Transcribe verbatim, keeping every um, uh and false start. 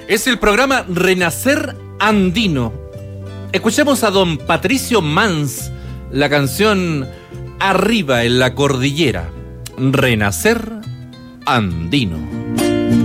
Es el programa Renacer Andino. Escuchamos a don Patricio Mans, la canción Arriba en la Cordillera. Renacer Andino.